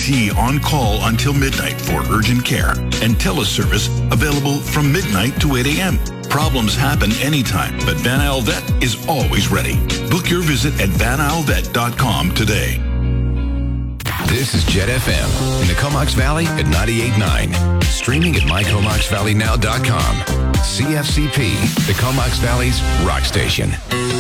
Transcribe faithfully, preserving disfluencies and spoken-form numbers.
T on call until midnight for urgent care and teleservice available from midnight to eight a.m. Problems happen anytime, but Van Isle Vet is always ready. Book your visit at van isle vet dot com today. This is Jet F M in the Comox Valley at ninety-eight point nine. Streaming at my comox valley now dot com. C F C P, the Comox Valley's rock station.